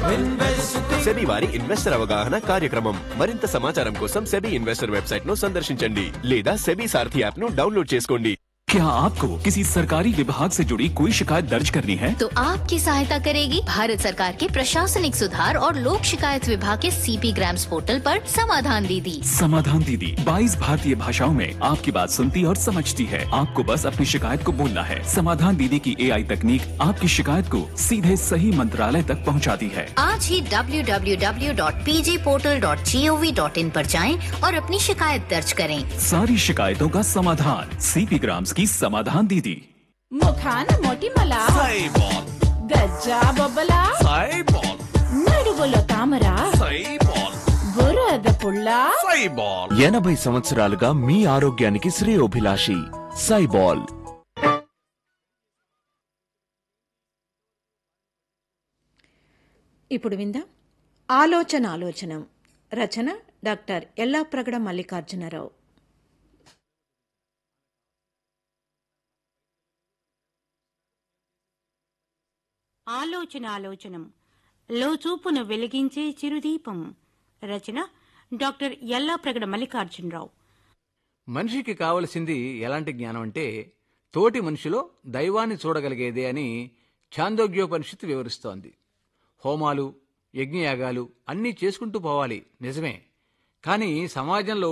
SEBI వారి investor అవగాహన కార్యక్రమం. మరింత సమాచారం కోసం సెబీ ఇన్వెస్టర్ వెబ్సైట్ ను సందర్శించండి లేదా సెబీ సారథి యాప్ ను డౌన్లోడ్ చేసుకోండి. क्या आपको किसी सरकारी विभाग से जुड़ी कोई शिकायत दर्ज करनी है? तो आपकी सहायता करेगी भारत सरकार के प्रशासनिक सुधार और लोक शिकायत विभाग के सीपी ग्राम्स पोर्टल पर समाधान दीदी। समाधान दीदी 22 भारतीय भाषाओं में आपकी बात सुनती और समझती है। आपको बस अपनी शिकायत को बोलना है। समाधान दीदी की AI तकनीक आपकी शिकायत को सीधे सही मंत्रालय तक पहुंचाती है। आज ही www.pjportal.gov.in पर जाएं और अपनी शिकायत दर्ज करें। सारी शिकायतों का समाधान सीपी ग्राम्स की समाधान दीदी। ముఖాన మొటిమల సైబాల్, గజ్జా బొబ్బల సైబాల్, నడువులో తామర సైబాల్, బురద పుల్ల సైబాల్. 80 సంవత్సరాలుగా మీ ఆరోగ్యానికి శ్రేయోభిలాషి సైబాల్. ఇప్పుడు విందాం ఆలోచనాలోచనం. రచన డాక్టర్ ఎల్లాప్రగడ మల్లికార్జునరావు. ఆలోచనాలోచనం లోచూపును వెలిగించే చిరుదీపం. రచన డాక్టర్ ఎల్లాప్రగడ మల్లికార్జునరావు. మనిషికి కావలసింది ఎలాంటి జ్ఞానం అంటే తోటి మనిషిలో దైవాన్ని చూడగలిగేదే అని ఛాందోగ్యోపనిషత్తు వివరిస్తోంది. హోమాలు, యజ్ఞయాగాలు అన్నీ చేసుకుంటూ పోవాలి నిజమే, కానీ సమాజంలో